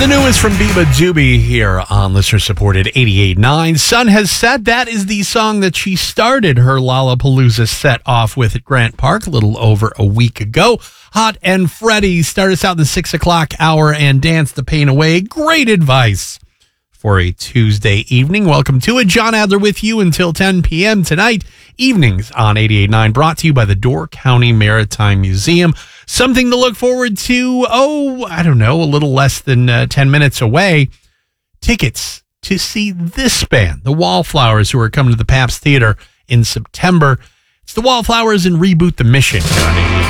The newest from Biba Juby here on listener-supported 88.9. Sun has set. That is the song that she started her Lollapalooza set off with at Grant Park a little over a week ago. Hot and Freddie start us out in the 6 o'clock hour and dance the pain away. Great advice for a Tuesday evening. Welcome to it. John Adler with you until 10 p.m. tonight. Evenings on 88.9, brought to you by the Door County Maritime Museum. Something to look forward to, a little less than 10 minutes away. Tickets to see this band, the Wallflowers, who are coming to the Pabst Theater in September. It's the Wallflowers and Reboot the Mission here on 88.9.